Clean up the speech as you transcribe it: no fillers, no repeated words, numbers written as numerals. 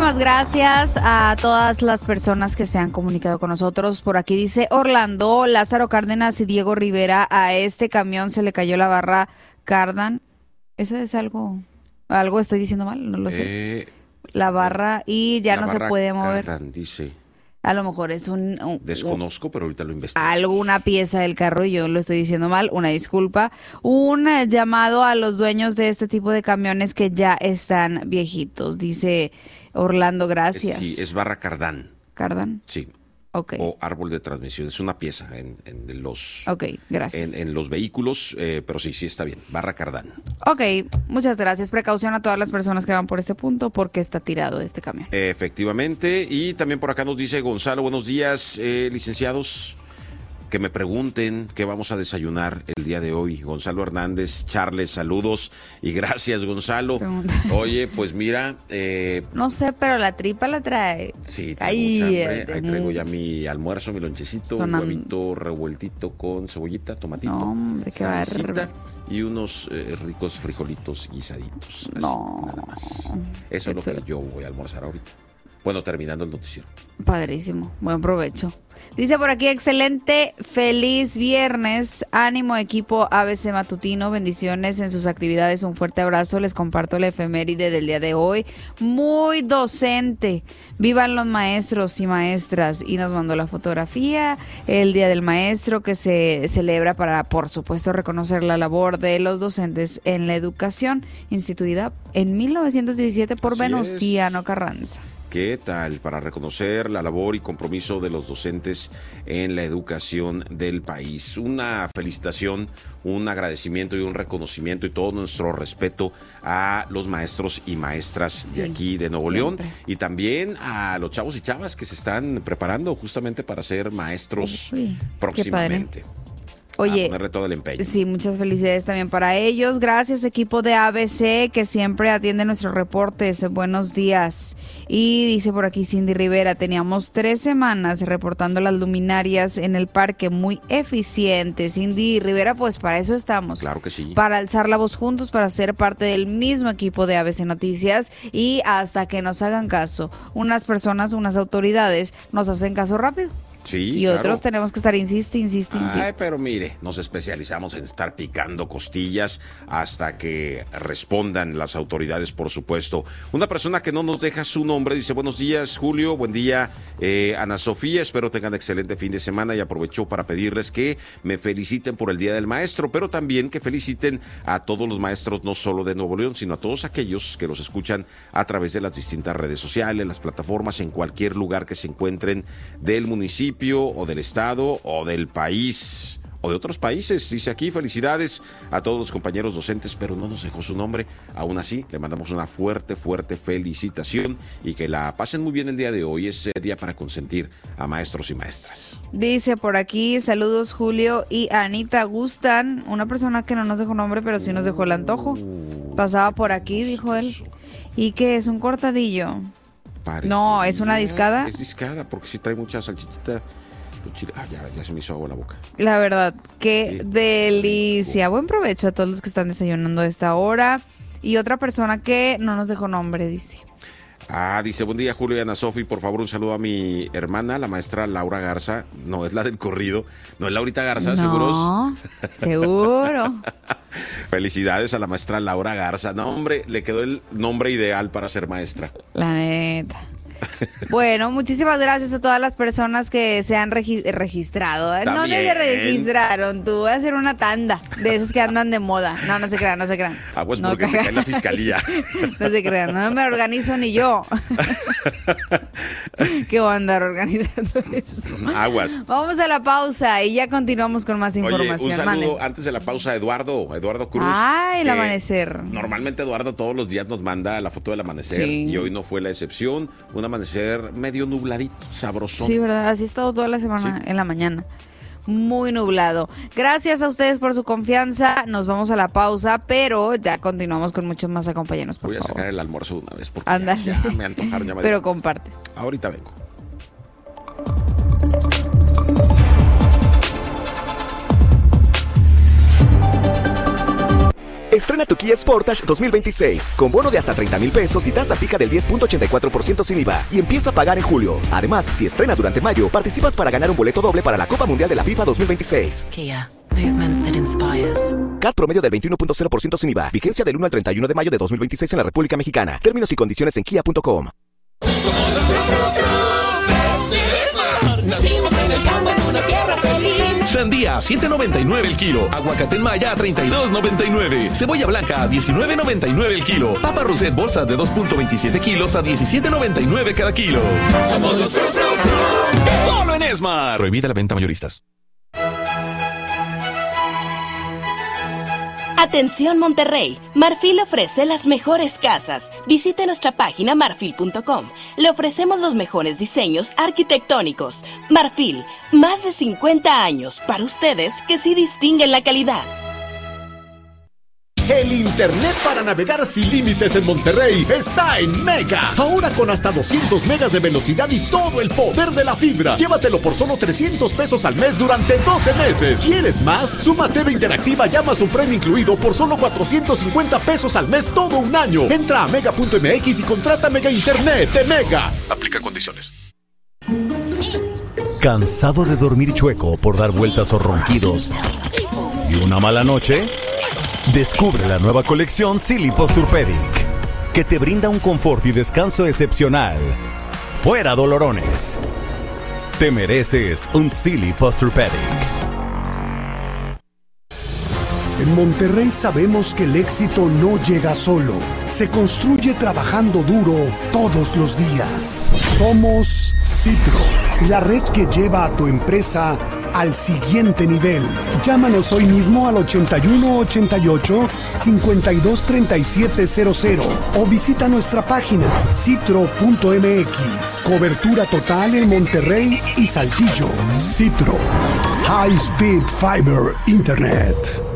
Muchísimas gracias a todas las personas que se han comunicado con nosotros. Por aquí dice Orlando, Lázaro Cárdenas y Diego Rivera, a este camión se le cayó la barra Cardan. ¿Ese es algo estoy diciendo mal? No lo sé. La barra y ya no se puede mover. Cardan, dice. A lo mejor es Desconozco, pero ahorita lo investigo. Alguna pieza del carro, yo lo estoy diciendo mal, una disculpa. Un llamado a los dueños de este tipo de camiones que ya están viejitos, dice Orlando, gracias. Sí, es barra Cardan. ¿Cardan? Sí. Okay. O árbol de transmisión, es una pieza en los gracias. En los vehículos, pero sí está bien, barra Cardan. Ok, muchas gracias. Precaución a todas las personas que van por este punto porque está tirado este camión. Efectivamente, y también por acá nos dice Gonzalo, buenos días, licenciados, que me pregunten qué vamos a desayunar el día de hoy. Gonzalo Hernández, Charles, saludos y gracias, Gonzalo. Oye, pues mira... no sé, pero la tripa la trae. Sí, traigo mucha hambre. Ahí traigo ya mi almuerzo, mi lonchecito, un huevito revueltito con cebollita, tomatito, hombre, qué salsita y unos ricos frijolitos guisaditos. Así, nada más. Eso es lo que yo voy a almorzar ahorita. Bueno, terminando el noticiero. Padrísimo, buen provecho. Dice por aquí, excelente, feliz viernes, ánimo equipo ABC Matutino, bendiciones en sus actividades, un fuerte abrazo, les comparto la efeméride del día de hoy, muy docente, vivan los maestros y maestras, y nos mandó la fotografía, el Día del Maestro que se celebra para, por supuesto, reconocer la labor de los docentes en la educación, instituida en 1917 por Venustiano Carranza. ¿Qué tal? Para reconocer la labor y compromiso de los docentes en la educación del país. Una felicitación, un agradecimiento y un reconocimiento y todo nuestro respeto a los maestros y maestras de aquí de Nuevo León y también a los chavos y chavas que se están preparando justamente para ser maestros próximamente. Oye, a ponerle todo el empeño. Sí, muchas felicidades también para ellos. Gracias, equipo de ABC, que siempre atiende nuestros reportes. Buenos días. Y dice por aquí Cindy Rivera, teníamos 3 semanas reportando las luminarias en el parque, muy eficiente. Cindy Rivera, pues para eso estamos. Claro que sí. Para alzar la voz juntos, para ser parte del mismo equipo de ABC Noticias y hasta que nos hagan caso. Unas personas, unas autoridades nos hacen caso rápido. Sí, y otros tenemos que estar insiste. Ay, pero mire, nos especializamos en estar picando costillas hasta que respondan las autoridades, por supuesto. Una persona que no nos deja su nombre dice, buenos días, Julio, buen día, Ana Sofía, espero tengan excelente fin de semana y aprovecho para pedirles que me feliciten por el Día del Maestro, pero también que feliciten a todos los maestros, no solo de Nuevo León, sino a todos aquellos que los escuchan a través de las distintas redes sociales, las plataformas, en cualquier lugar que se encuentren del municipio o del estado o del país o de otros países. Dice aquí, felicidades a todos los compañeros docentes, pero no nos dejó su nombre. Aún así, le mandamos una fuerte felicitación y que la pasen muy bien el día de hoy. Es día para consentir a maestros y maestras. Dice por aquí, saludos Julio y Anita, gustan. Una persona que no nos dejó nombre, pero sí nos dejó el antojo. Pasaba por aquí, dijo él. ¿Y qué es? ¿Un cortadillo? No, ¿es una discada? Es discada, porque sí trae mucha salchichita. Ya se me hizo agua la boca. La verdad, qué delicia. Buen provecho a todos los que están desayunando a esta hora. Y otra persona que no nos dejó nombre, dice. Dice, buen día Julio y Ana Sofi, por favor un saludo a mi hermana, la maestra Laura Garza. No, es la del corrido. No es Laurita Garza, ¿seguros? No, seguro. Felicidades a la maestra Laura Garza. No, hombre, le quedó el nombre ideal para ser maestra. La neta. Bueno, muchísimas gracias a todas las personas que se han registrado. También. No les registraron, tú. Voy a hacer una tanda de esos que andan de moda. No se crean. Pues no, porque te cae la fiscalía. No se crean, no me organizo ni yo. ¿Qué voy a andar organizando eso? Aguas. Vamos a la pausa y ya continuamos con más información. Oye, un saludo antes de la pausa a Eduardo Cruz. Ay, el amanecer. Normalmente Eduardo todos los días nos manda la foto del amanecer y hoy no fue la excepción. Un amanecer medio nubladito, sabrosón. Sí, verdad, así ha estado toda la semana en la mañana. Muy nublado. Gracias a ustedes por su confianza. Nos vamos a la pausa, pero ya continuamos con muchos más. Acompáñenos, por favor. Voy a sacar el almuerzo de una vez porque ándale. Ya me antojaron. Pero compartes. Ahorita vengo. Estrena tu Kia Sportage 2026 con bono de hasta 30,000 pesos y tasa fija del 10.84% sin IVA y empieza a pagar en julio. Además, si estrenas durante mayo, participas para ganar un boleto doble para la Copa Mundial de la FIFA 2026. Kia, movement that inspires. CAT promedio del 21.0% sin IVA. Vigencia del 1 al 31 de mayo de 2026 en la República Mexicana. Términos y condiciones en kia.com. Nacimos en el campo en una tierra feliz. Sandía, 7.99 el kilo. Aguacate en Maya, a 32.99. Cebolla blanca, a 19.99 el kilo. Papa Roset, bolsa de 2.27 kilos, a 17.99 cada kilo. Somos los Fru Fru Fru. Solo en Esmar. Prohibida la venta mayoristas. Atención Monterrey, Marfil ofrece las mejores casas. Visite nuestra página marfil.com. Le ofrecemos los mejores diseños arquitectónicos. Marfil, más de 50 años para ustedes que sí distinguen la calidad. El internet para navegar sin límites en Monterrey está en Mega. Ahora con hasta 200 megas de velocidad y todo el poder de la fibra. Llévatelo por solo 300 pesos al mes durante 12 meses. ¿Quieres más? Suma TV Interactiva y Amazon Prime incluido por solo 450 pesos al mes todo un año. Entra a mega.mx y contrata Mega Internet de Mega. Aplica condiciones. ¿Cansado de dormir chueco por dar vueltas o ronquidos y una mala noche? Descubre la nueva colección Silly Posturepedic, que te brinda un confort y descanso excepcional. ¡Fuera dolorones! Te mereces un Silly Posturepedic. En Monterrey sabemos que el éxito no llega solo, se construye trabajando duro todos los días. Somos Citro, la red que lleva a tu empresa al siguiente nivel. Llámanos hoy mismo al 8188-523700 o visita nuestra página citro.mx. Cobertura total en Monterrey y Saltillo. Citro, High Speed Fiber Internet.